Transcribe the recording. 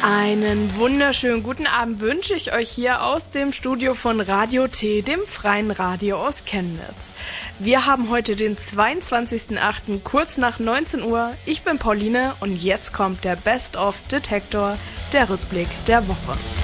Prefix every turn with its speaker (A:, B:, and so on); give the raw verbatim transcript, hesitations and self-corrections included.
A: Einen wunderschönen guten Abend wünsche ich euch hier aus dem Studio von Radio T, dem freien Radio aus Chemnitz. Wir haben heute den zweiundzwanzigsten achten kurz nach neunzehn Uhr. Ich bin Pauline und jetzt kommt der Best of Detektor, der Rückblick der Woche.